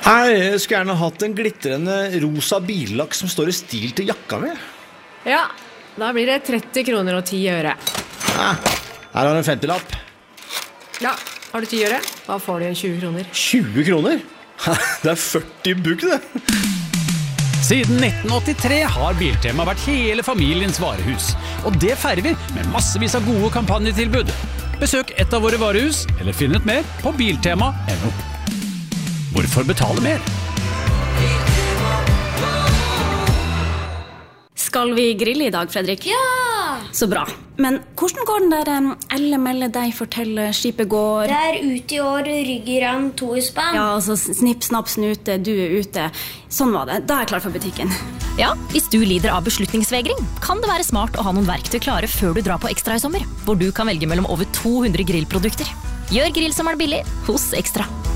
Jeg skulle gjerne hatt en glitrende rosa billakk som står i stil til jakka mi. Ja, da blir det 30 kroner og 10 øre. Her har du en 50-lapp. Ja, har du 10 øre? Da får du 20 kroner. 20 kroner? Det 40 bukk, det. Siden 1983 har Biltema vært hele familiens varehus. Og det feirer vi med massevis av gode kampanjetilbud. Besøk et av våre varehus, eller finn ut mer på biltema.no. Hvorfor betale mer? Skal vi grille i dag, Fredrik? Ja! Så bra. Men hvordan går den der Elle melde deg fortelle skipet går? Det ute i år, ryggerann, 2 i spann. Ja, altså snipp, snapp, snute, du ute. Sånn var det. Da jeg klar for butikken. Ja, hvis du lider av beslutningsvegring, kan det være smart å ha noen verktøy klare før du drar på Ekstra i sommer, hvor du kan velge mellom over 200 grillprodukter. Gjør grillsommeren billig hos Ekstra.